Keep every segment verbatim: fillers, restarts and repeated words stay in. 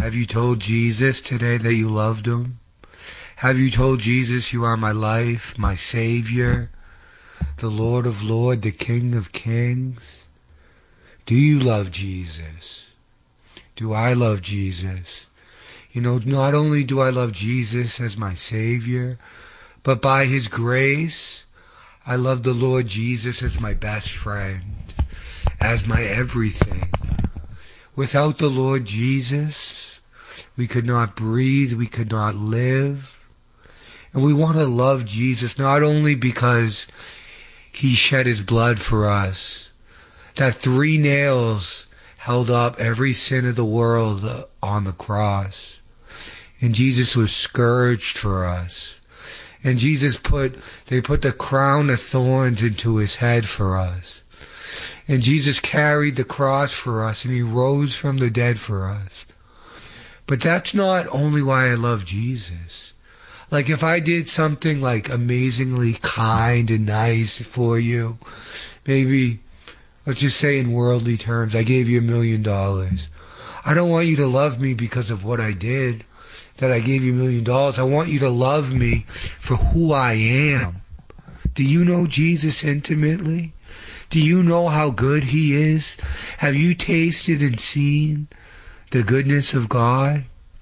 Have you told Jesus today that you loved him? Have you told Jesus you are my life, my Savior, the Lord of Lords, the King of Kings? Do you love Jesus? Do I love Jesus? You know, not only do I love Jesus as my Savior, but by His grace, I love the Lord Jesus as my best friend, as my everything. Without the Lord Jesus, we could not breathe, we could not live. And we want to love Jesus not only because He shed His blood for us, that three nails held up every sin of the world on the cross. And Jesus was scourged for us. And Jesus put, they put the crown of thorns into His head for us. And Jesus carried the cross for us, and He rose from the dead for us. But that's not only why I love Jesus. Like if I did something like amazingly kind and nice for you, maybe, let's just say in worldly terms, I gave you a million dollars. I don't want you to love me because of what I did, that I gave you a million dollars. I want you to love me for who I am. Do you know Jesus intimately? Do you know how good He is? Have you tasted and seen the goodness of God?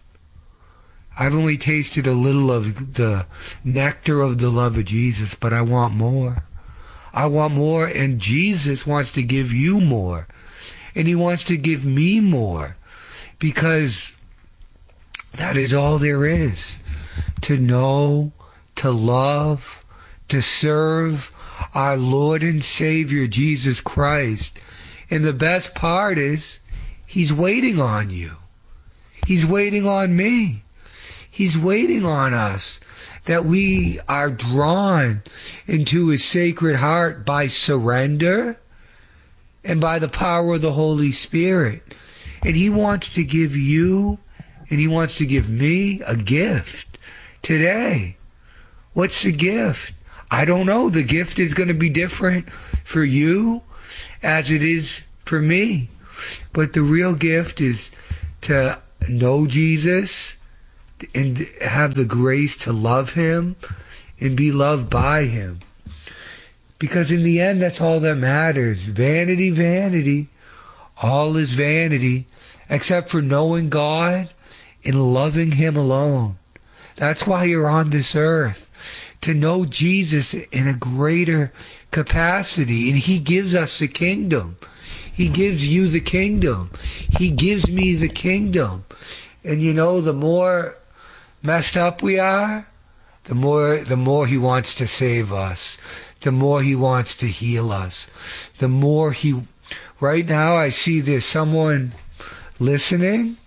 I've only tasted a little of the nectar of the love of Jesus, but I want more. I want more, and Jesus wants to give you more. And He wants to give me more, because that is all there is. To know, to love, to serve our Lord and Savior, Jesus Christ. And the best part is, He's waiting on you. He's waiting on me. He's waiting on us, that we are drawn into His sacred heart by surrender and by the power of the Holy Spirit. And He wants to give you, and He wants to give me a gift today. What's the gift? I don't know. The gift is going to be different for you as it is for me. But the real gift is to know Jesus and have the grace to love Him and be loved by Him. Because in the end, that's all that matters. Vanity, vanity. All is vanity, except for knowing God and loving Him alone. That's why you're on this earth, to know Jesus in a greater capacity. And He gives us the kingdom. He gives you the kingdom. He gives me the kingdom. And you know, the more messed up we are, the more the more He wants to save us. The more He wants to heal us. The more He... Right now I see there's someone listening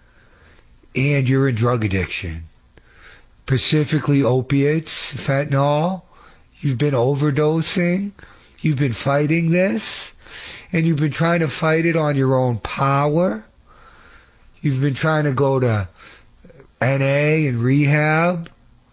and you're in drug addiction. Specifically opiates, fentanyl. You've been overdosing. You've been fighting this. And you've been trying to fight it on your own power. You've been trying to go to N A and rehab.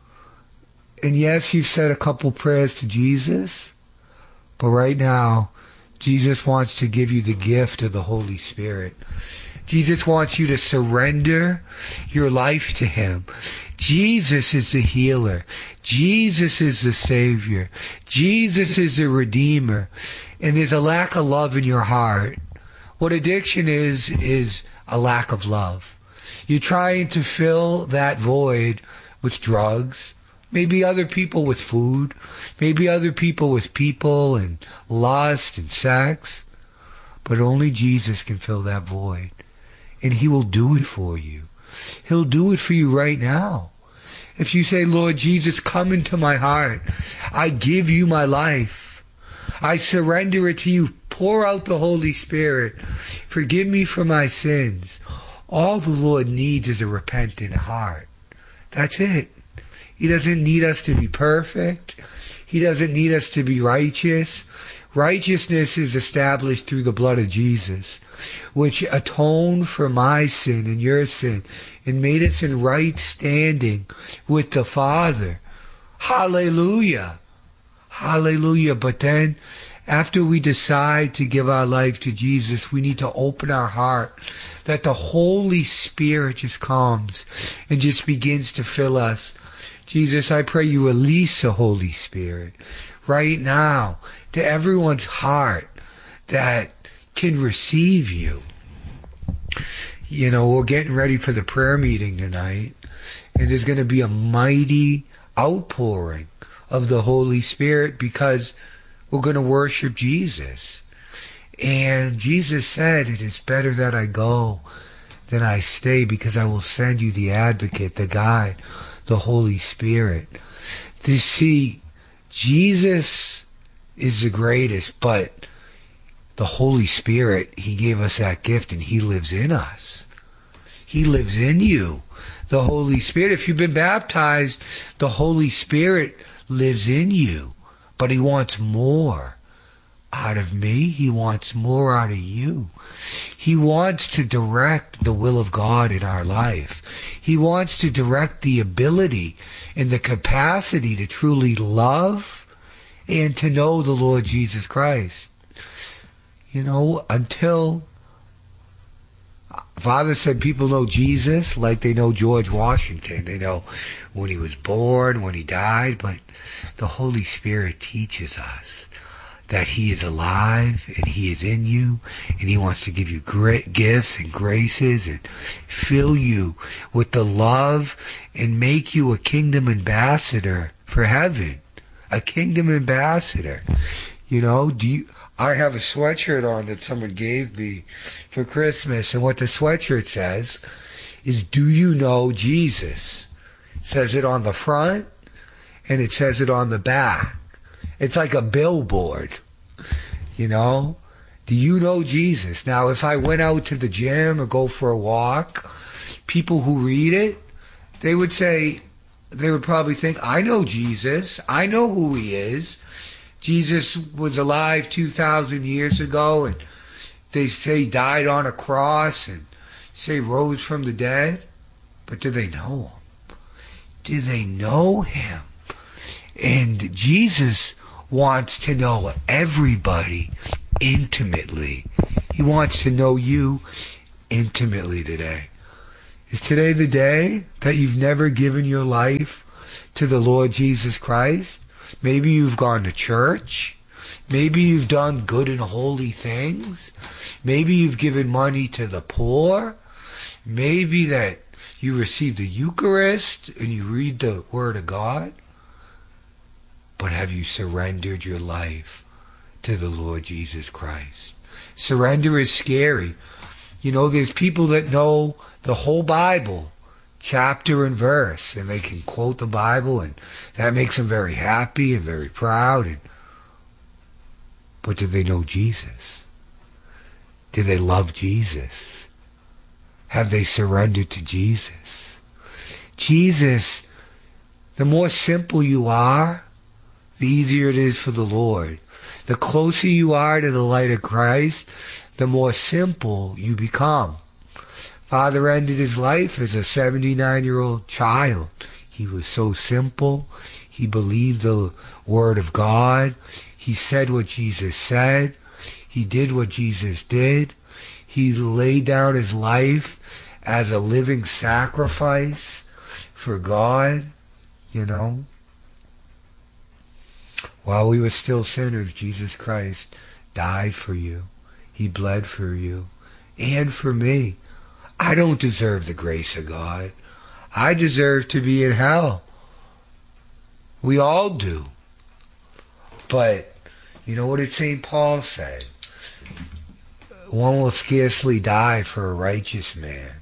And yes, you've said a couple prayers to Jesus. But right now, Jesus wants to give you the gift of the Holy Spirit. Jesus wants you to surrender your life to Him. Jesus is the healer. Jesus is the Savior. Jesus is the Redeemer. And there's a lack of love in your heart. What addiction is, is a lack of love. You're trying to fill that void with drugs, maybe other people with food, maybe other people with people and lust and sex. But only Jesus can fill that void. And He will do it for you. He'll do it for you right now. If you say, Lord Jesus, come into my heart. I give you my life. I surrender it to you. Pour out the Holy Spirit. Forgive me for my sins. All the Lord needs is a repentant heart. That's it. He doesn't need us to be perfect. He doesn't need us to be righteous. Righteousness is established through the blood of Jesus, which atoned for my sin and your sin and made us in right standing with the Father. Hallelujah. Hallelujah. But then, After we decide to give our life to Jesus, we need to open our heart that the Holy Spirit just comes and just begins to fill us. Jesus, I pray you release the Holy Spirit right now to everyone's heart that can receive you. You know, we're getting ready for the prayer meeting tonight, and there's going to be a mighty outpouring of the Holy Spirit because we're going to worship Jesus. And Jesus said, it is better that I go than I stay, because I will send you the advocate, the guide, the Holy Spirit. You see, Jesus is the greatest, but the Holy Spirit, he gave us that gift, and he lives in us. He lives in you. The Holy Spirit, if you've been baptized, the Holy Spirit lives in you. But he wants more out of me. He wants more out of you. He wants to direct the will of God in our life. He wants to direct the ability and the capacity to truly love and to know the Lord Jesus Christ. You know, until Father said people know Jesus like they know George Washington. They know when he was born, when he died, but the Holy Spirit teaches us that he is alive and he is in you, and he wants to give you great gifts and graces and fill you with the love and make you a kingdom ambassador for heaven. A kingdom ambassador. You know, do you... I have a sweatshirt on that someone gave me for Christmas, and what the sweatshirt says is, do you know Jesus? It says it on the front, and it says it on the back. It's like a billboard, you know? Do you know Jesus? Now, if I went out to the gym or go for a walk, people who read it, they would say, they would probably think, I know Jesus. I know who he is. Jesus was alive two thousand years ago, and they say he died on a cross, and say rose from the dead. But do they know him? Do they know him? And Jesus wants to know everybody intimately. He wants to know you intimately today. Is today the day that you've never given your life to the Lord Jesus Christ? Maybe you've gone to church. Maybe you've done good and holy things. Maybe you've given money to the poor. Maybe that you received the Eucharist and you read the Word of God. But have you surrendered your life to the Lord Jesus Christ? Surrender is scary. You know, there's people that know the whole Bible, chapter and verse, and they can quote the Bible, and that makes them very happy and very proud. And, but do they know Jesus? Do they love Jesus? Have they surrendered to Jesus? Jesus, the more simple you are, the easier it is for the Lord. The closer you are to the light of Christ, the more simple you become. Father ended his life as a seventy-nine-year-old child. He was so simple. He believed the Word of God. He said what Jesus said. He did what Jesus did. He laid down his life as a living sacrifice for God, you know. While we were still sinners, Jesus Christ died for you. He bled for you and for me. I don't deserve the grace of God. I deserve to be in hell. We all do. But you know what did Saint Paul say? One will scarcely die for a righteous man.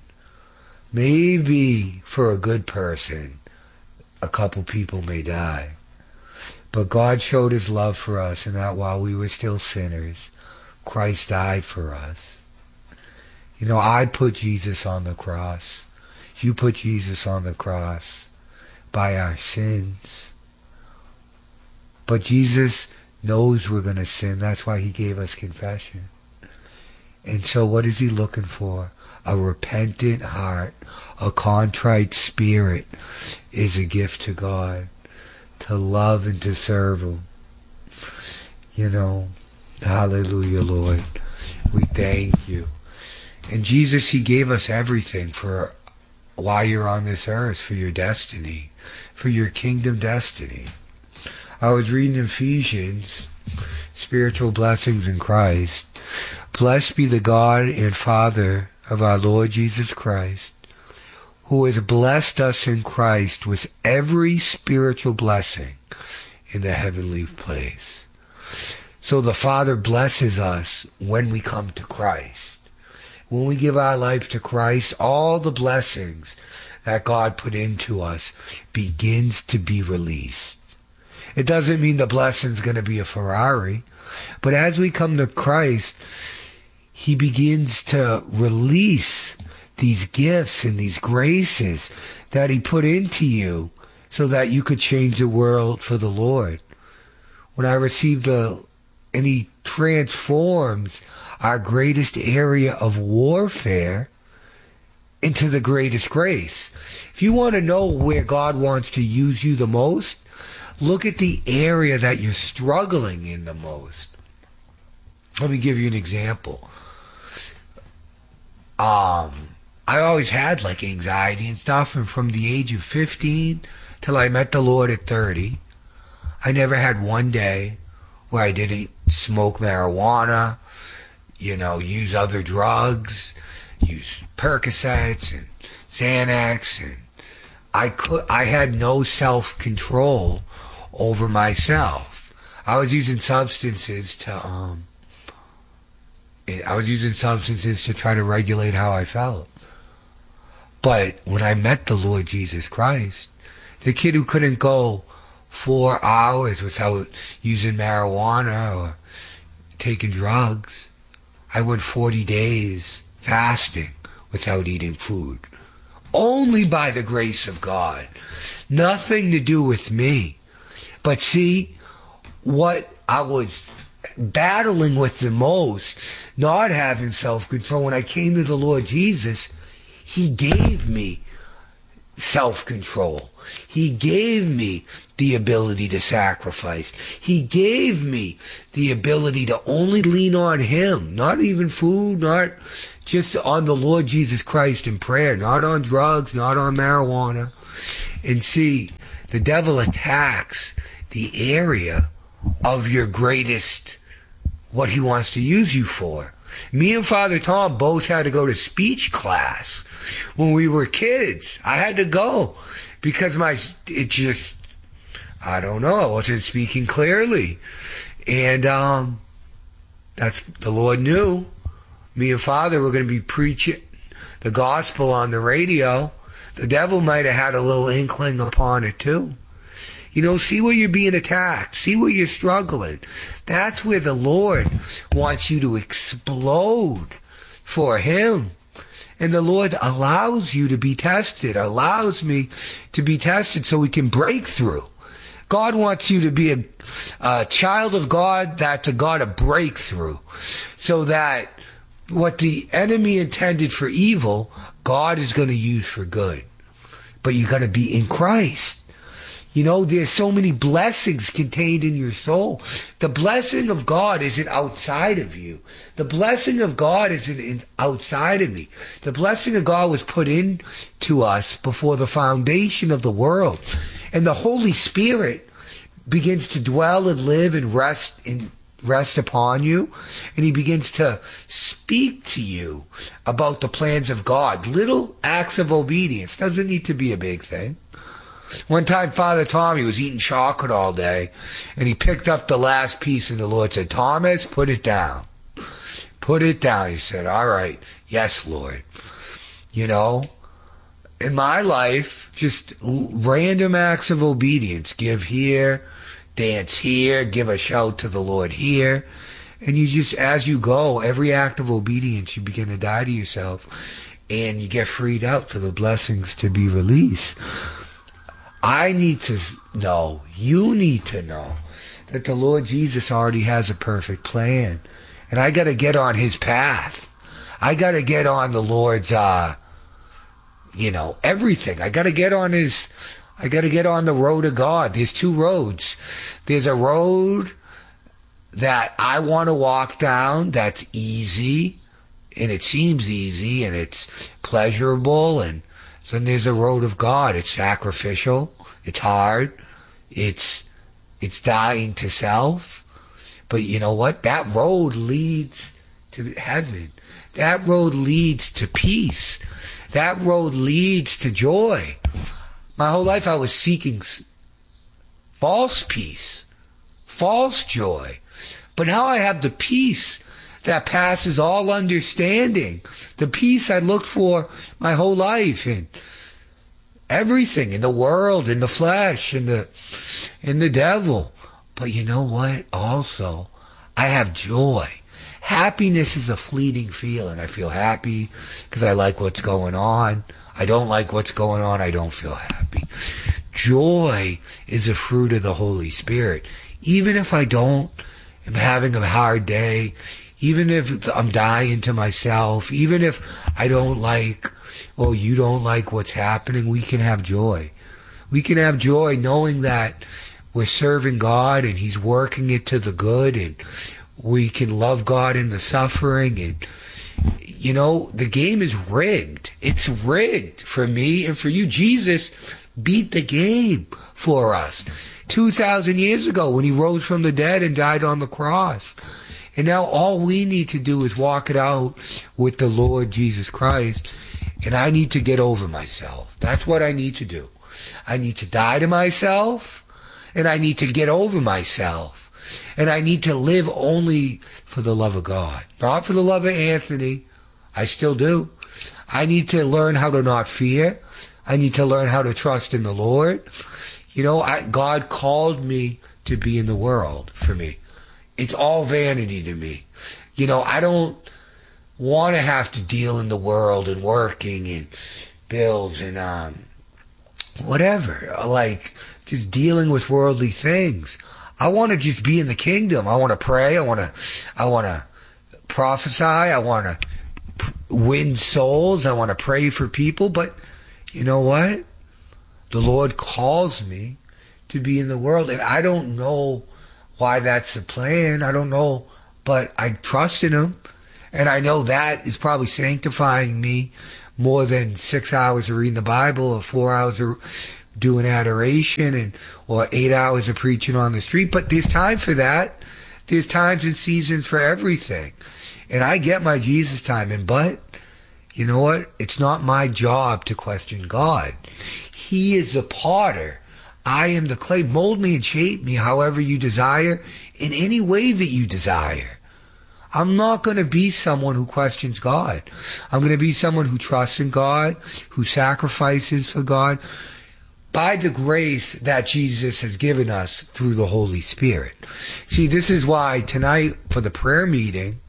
Maybe for a good person, a couple people may die. But God showed his love for us, and that while we were still sinners, Christ died for us. You know, I put Jesus on the cross. You put Jesus on the cross by our sins. But Jesus knows we're going to sin. That's why he gave us confession. And so what is he looking for? A repentant heart, a contrite spirit is a gift to God. To love and to serve him. You know, Hallelujah, Lord. We thank you. And Jesus, He gave us everything for while you're on this earth, for your destiny, for your kingdom destiny. I was reading Ephesians, spiritual blessings in Christ. Blessed be the God and Father of our Lord Jesus Christ, who has blessed us in Christ with every spiritual blessing in the heavenly place. So the Father blesses us when we come to Christ. When we give our life to Christ, all the blessings that God put into us begins to be released. It doesn't mean the blessing's going to be a Ferrari, but as we come to Christ, He begins to release these gifts and these graces that He put into you so that you could change the world for the Lord. When I received the, and He transforms our greatest area of warfare into the greatest grace. If you want to know where God wants to use you the most, look at the area that you're struggling in the most. Let me give you an example. Um, I always had like anxiety and stuff, and from the age of fifteen till I met the Lord at thirty, I never had one day where I didn't smoke marijuana, you know, use other drugs, use Percocets and Xanax, and I could, I had no self-control over myself. I was using substances to, um, I was using substances to try to regulate how I felt. But when I met the Lord Jesus Christ, the kid who couldn't go four hours without using marijuana or taking drugs, I went forty days fasting without eating food. Only by the grace of God. Nothing to do with me. But see, what I was battling with the most, not having self-control, when I came to the Lord Jesus, He gave me self-control. He gave me the ability to sacrifice. He gave me the ability to only lean on Him, not even food, not just on the Lord Jesus Christ in prayer, not on drugs, not on marijuana. And see, the devil attacks the area of your greatest, what he wants to use you for. Me and Father Tom both had to go to speech class when we were kids. I had to go because my, it just, I don't know, I wasn't speaking clearly. And um, that's, the Lord knew. Me and Father were going to be preaching the gospel on the radio. The devil might have had a little inkling upon it too. You know, see where you're being attacked. See where you're struggling. That's where the Lord wants you to explode for Him. And the Lord allows you to be tested, allows me to be tested so we can break through. God wants you to be a, a child of God that's a God of breakthrough. So that what the enemy intended for evil, God is going to use for good. But you got to be in Christ. You know, there's so many blessings contained in your soul. The blessing of God isn't outside of you. The blessing of God isn't in, outside of me. The blessing of God was put into us before the foundation of the world. And the Holy Spirit begins to dwell and live and rest in rest upon you, and He begins to speak to you about the plans of God. Little acts of obedience. Doesn't need to be a big thing. One time, Father Tommy was eating chocolate all day, and he picked up the last piece, and the Lord said, "Thomas, put it down. Put it down." He said, "All right. Yes, Lord." You know, in my life, just random acts of obedience. Give here, dance here, give a shout to the Lord here. And you just, as you go, every act of obedience, you begin to die to yourself, and you get freed up for the blessings to be released. I need to know, you need to know, that the Lord Jesus already has a perfect plan. And I got to get on His path. I got to get on the Lord's, uh, you know, everything. I got to get on His, I got to get on the road of God. There's two roads. There's a road that I want to walk down that's easy, and it seems easy, and it's pleasurable, and then there's a road of God. It's sacrificial, it's hard, it's it's dying to self. But you know what? That road leads to heaven. That road leads to peace. That road leads to joy. My whole life I was seeking false peace, false joy. But now I have the peace that passes all understanding. The peace I looked for my whole life in everything, in the world, in the flesh, in the in the devil. But you know what? Also, I have joy. Happiness is a fleeting feeling. I feel happy because I like what's going on. I don't like what's going on. I don't feel happy. Joy is a fruit of the Holy Spirit. Even if I don't, I'm having a hard day, even if I'm dying to myself, even if I don't like, or you don't like what's happening, we can have joy. We can have joy knowing that we're serving God and He's working it to the good, and we can love God in the suffering. And you know, the game is rigged. It's rigged for me and for you. Jesus beat the game for us two thousand years ago when He rose from the dead and died on the cross. And now all we need to do is walk it out with the Lord Jesus Christ. And I need to get over myself. That's what I need to do. I need to die to myself, and I need to get over myself. And I need to live only for the love of God, not for the love of Anthony. I still do. I need to learn how to not fear. I need to learn how to trust in the Lord. You know, I, God called me to be in the world for me. It's all vanity to me. You know, I don't want to have to deal in the world and working and bills and um whatever, like just dealing with worldly things. I want to just be in the kingdom. I want to pray. I want to, I want to prophesy. I want to p- win souls. I want to pray for people. But you know what? The Lord calls me to be in the world, and I don't know why that's the plan. I don't know, but I trust in Him, and I know that is probably sanctifying me more than six hours of reading the Bible or four hours of doing adoration and or eight hours of preaching on the street. But there's time for that. There's times and seasons for everything. And I get my Jesus time. And but, you know what? It's not my job to question God. He is the potter. I am the clay. Mold me and shape me however you desire, in any way that you desire. I'm not going to be someone who questions God. I'm going to be someone who trusts in God, who sacrifices for God, by the grace that Jesus has given us through the Holy Spirit. See, this is why tonight for the prayer meeting,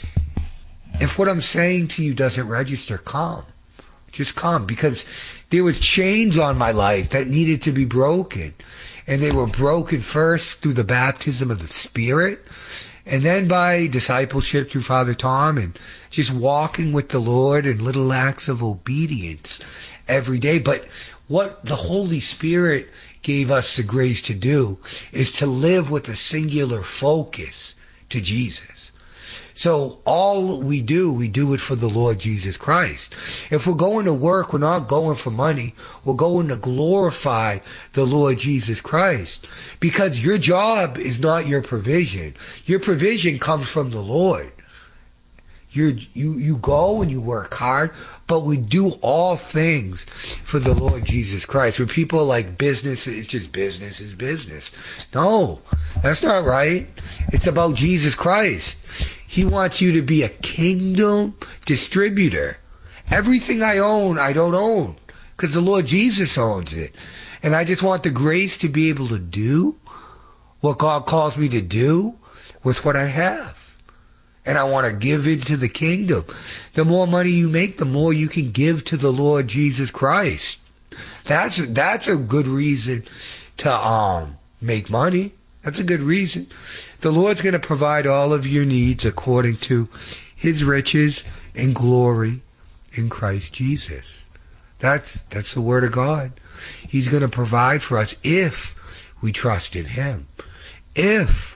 if what I'm saying to you doesn't register, come. Just come, because there was chains on my life that needed to be broken. And they were broken first through the baptism of the Spirit, and then by discipleship through Father Tom, and just walking with the Lord in little acts of obedience every day. But what the Holy Spirit gave us the grace to do is to live with a singular focus to Jesus. So all we do, we do it for the Lord Jesus Christ. If we're going to work, we're not going for money. We're going to glorify the Lord Jesus Christ. Because your job is not your provision. Your provision comes from the Lord. You're, you you go and you work hard, but we do all things for the Lord Jesus Christ. When people are like, business, it's just business is business. No, that's not right. It's about Jesus Christ. He wants you to be a kingdom distributor. Everything I own, I don't own, because the Lord Jesus owns it. And I just want the grace to be able to do what God calls me to do with what I have. And I want to give into the kingdom. The more money you make, the more you can give to the Lord Jesus Christ. That's that's a good reason to um make money. That's a good reason. The Lord's going to provide all of your needs according to His riches and glory in Christ Jesus. That's that's the Word of God. He's going to provide for us if we trust in Him. If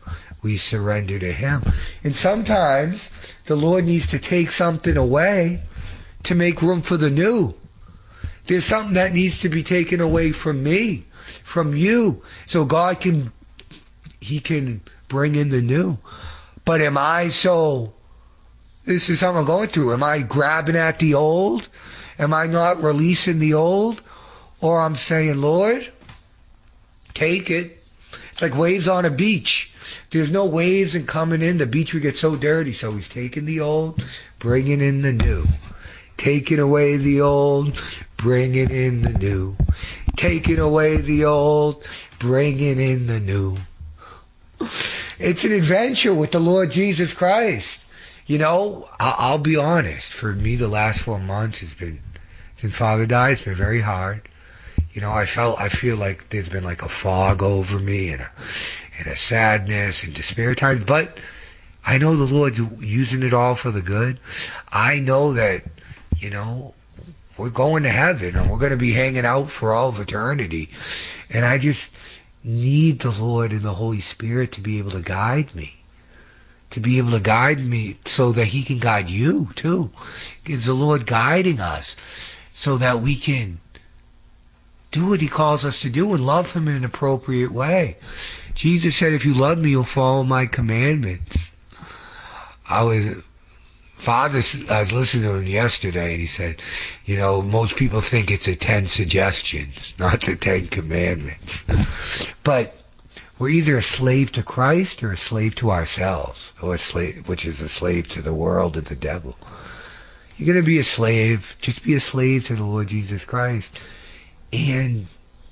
we surrender to Him. And sometimes the Lord needs to take something away to make room for the new. There's something that needs to be taken away from me, from you, so God can, He can bring in the new. But am I so, this is something I'm going through, am I grabbing at the old? Am I not releasing the old? Or I'm saying, Lord, take it. It's like waves on a beach. There's no waves and coming in. The beach would get so dirty. So He's taking the old, bringing in the new. Taking away the old, bringing in the new. Taking away the old, bringing in the new. It's an adventure with the Lord Jesus Christ. You know, I'll be honest. For me, the last four months has been, since Father died, it's been very hard. You know, I felt, I feel like there's been like a fog over me and a, and a sadness and despair at times. But I know the Lord's using it all for the good. I know that, you know, we're going to heaven and we're going to be hanging out for all of eternity. And I just need the Lord and the Holy Spirit to be able to guide me. To be able to guide me so that He can guide you too. It's the Lord guiding us so that we can do what He calls us to do and love Him in an appropriate way. Jesus said, if you love me, you'll follow my commandments. I was, Father, I was listening to him yesterday and he said, you know, most people think it's the ten suggestions, not the ten commandments. But we're either a slave to Christ or a slave to ourselves, or a slave, which is a slave to the world and the devil. You're going to be a slave, just be a slave to the Lord Jesus Christ. And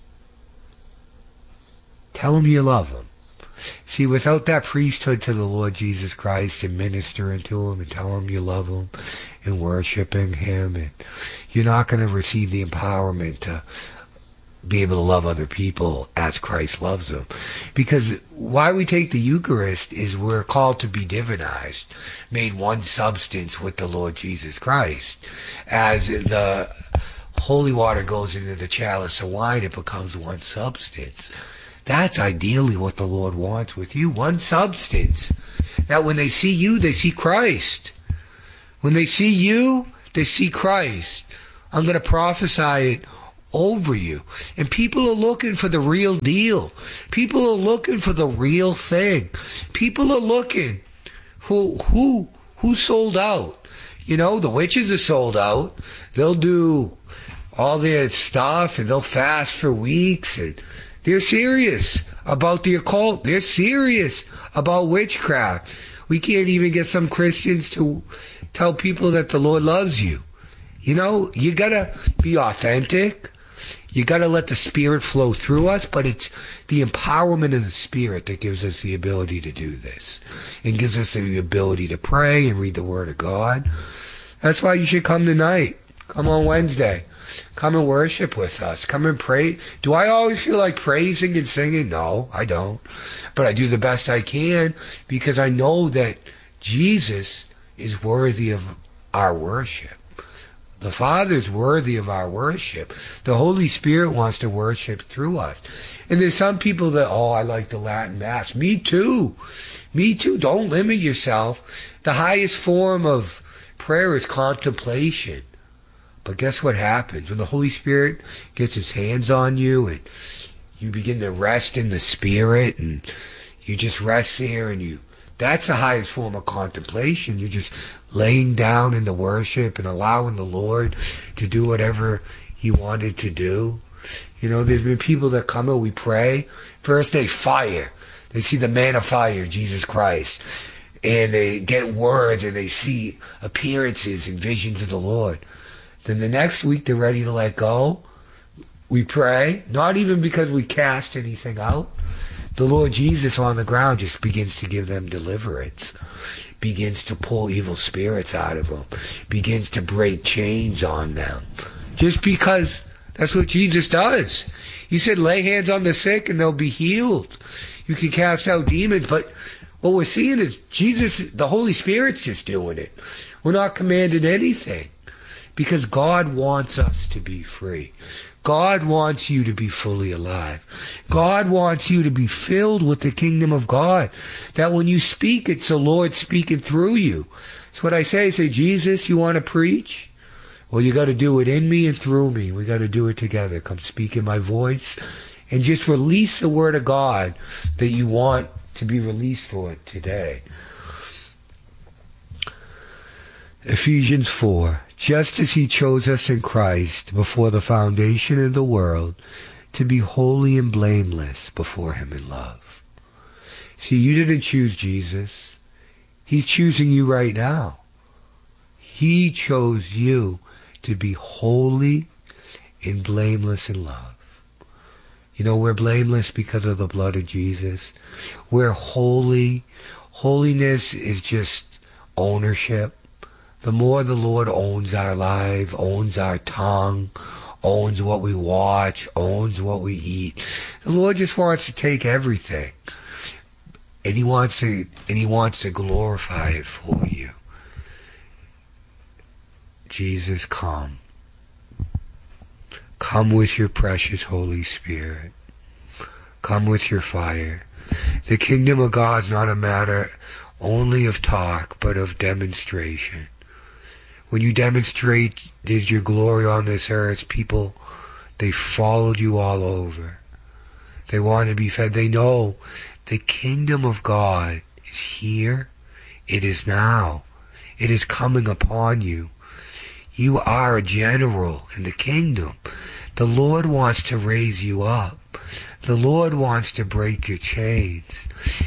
tell Him you love Him. See, without that priesthood to the Lord Jesus Christ and ministering to Him and tell Him you love Him and worshiping Him, and you're not going to receive the empowerment to be able to love other people as Christ loves them. Because why we take the Eucharist is we're called to be divinized, made one substance with the Lord Jesus Christ. As the holy water goes into the chalice of wine, it becomes one substance. That's ideally what the Lord wants with you, one substance. That when they see you, they see Christ. When they see you, they see Christ. I'm going to prophesy it over you. And people are looking for the real deal. People are looking for the real thing. People are looking who who who sold out. You know, the witches are sold out. They'll do all their stuff and they'll fast for weeks, and they're serious about the occult. They're serious about witchcraft. We can't even get some Christians to tell people that the Lord loves you. You know, you gotta be authentic. You gotta let the Spirit flow through us, but it's the empowerment of the Spirit that gives us the ability to do this. And gives us the ability to pray and read the Word of God. That's why you should come tonight. Come on Wednesday. Come and worship with us. Come and pray. Do I always feel like praising and singing? No, I don't. But I do the best I can because I know that Jesus is worthy of our worship. The Father's worthy of our worship. The Holy Spirit wants to worship through us. And there's some people that, oh, I like the Latin Mass. Me too. Me too. Don't limit yourself. The highest form of prayer is contemplation. But guess what happens? When the Holy Spirit gets His hands on you and you begin to rest in the Spirit and you just rest there and you, that's the highest form of contemplation. You're just laying down in the worship and allowing the Lord to do whatever He wanted to do. You know, there's been people that come and we pray. First they fire. They see the man of fire, Jesus Christ. And they get words and they see appearances and visions of the Lord. Then the next week they're ready to let go. We pray, not even because we cast anything out. The Lord Jesus on the ground just begins to give them deliverance, begins to pull evil spirits out of them, begins to break chains on them. Just because that's what Jesus does. He said, lay hands on the sick and they'll be healed. You can cast out demons, but what we're seeing is Jesus, the Holy Spirit's just doing it. We're not commanded anything. Because God wants us to be free. God wants you to be fully alive. God wants you to be filled with the kingdom of God. That when you speak, it's the Lord speaking through you. That's what I say. I say, Jesus, you want to preach? Well, you got to do it in me and through me. We got to do it together. Come speak in my voice and just release the word of God that you want to be released for it today. Ephesians four. Just as he chose us in Christ before the foundation of the world to be holy and blameless before him in love. See, you didn't choose Jesus. He's choosing you right now. He chose you to be holy and blameless in love. You know, we're blameless because of the blood of Jesus. We're holy. Holiness is just ownership. The more the Lord owns our life, owns our tongue, owns what we watch, owns what we eat, the Lord just wants to take everything. And he wants to and he wants to glorify it for you. Jesus, come. Come with your precious Holy Spirit. Come with your fire. The kingdom of God is not a matter only of talk, but of demonstration. When you demonstrate there's your glory on this earth, people, they followed you all over. They want to be fed. They know the kingdom of God is here. It is now. It is coming upon you. You are a general in the kingdom. The Lord wants to raise you up. The Lord wants to break your chains.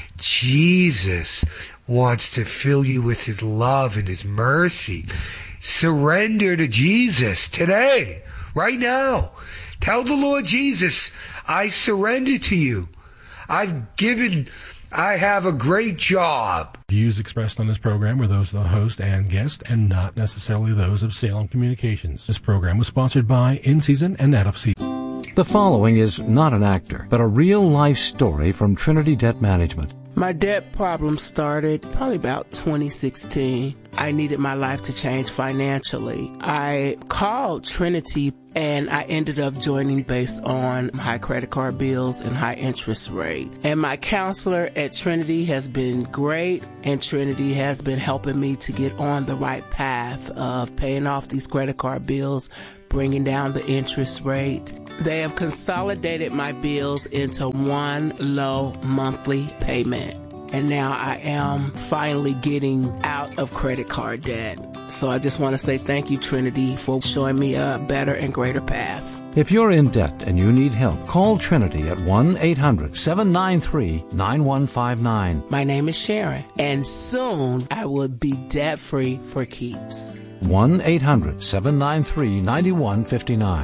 Jesus wants to fill you with his love and his mercy. Surrender to Jesus today, right now. Tell the Lord Jesus, I surrender to you. I've given, I have a great job. Views expressed on this program were those of the host and guest and not necessarily those of Salem Communications. This program was sponsored by In Season and Out of Season. The following is not an actor, but a real-life story from Trinity Debt Management. My debt problem started probably about twenty sixteen. I needed my life to change financially. I called Trinity and I ended up joining based on high credit card bills and high interest rate. And my counselor at Trinity has been great, and Trinity has been helping me to get on the right path of paying off these credit card bills, bringing down the interest rate. They have consolidated my bills into one low monthly payment. And now I am finally getting out of credit card debt. So I just want to say thank you, Trinity, for showing me a better and greater path. If you're in debt and you need help, call Trinity at one eight hundred seven nine three nine one five nine. My name is Sharon, and soon I will be debt-free for keeps. one eight hundred seven nine three nine one five nine.